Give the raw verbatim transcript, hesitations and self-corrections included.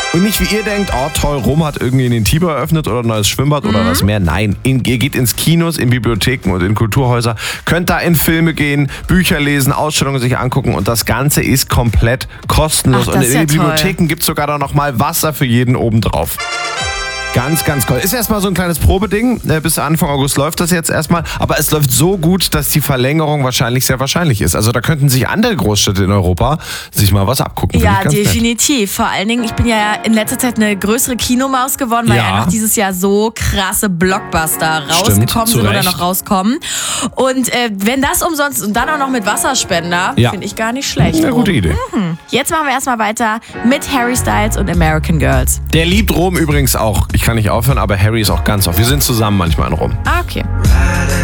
Und nicht wie ihr denkt, oh toll, Rom hat irgendwie den Tiber eröffnet oder ein neues Schwimmbad mhm. oder das Meer. Nein, in, ihr geht ins Kinos, in Bibliotheken und in Kulturhäuser, könnt da in Filme gehen, Bücher lesen, Ausstellungen sich angucken und das Ganze ist komplett kostenlos. Ach, und in ja den Bibliotheken gibt es sogar da nochmal Wasser für jeden obendrauf. Ganz, ganz toll. Ist erstmal so ein kleines Probeding. Bis Anfang August läuft das jetzt erstmal. Aber es läuft so gut, dass die Verlängerung wahrscheinlich sehr wahrscheinlich ist. Also da könnten sich andere Großstädte in Europa sich mal was abgucken. Ja, definitiv. Nett. Vor allen Dingen, ich bin ja in letzter Zeit eine größere Kinomaus geworden, weil ja. einfach dieses Jahr so krasse Blockbuster rausgekommen Stimmt, sind oder noch rauskommen. Und äh, wenn das umsonst und dann auch noch mit Wasserspender, ja. finde ich gar nicht schlecht. Eine gute Idee. Mhm. Jetzt machen wir erstmal weiter mit Harry Styles und American Girls. Der liebt Rom übrigens auch. Ich kann nicht aufhören, aber Harry ist auch ganz oft. Wir sind zusammen manchmal in Rom. Ah, okay.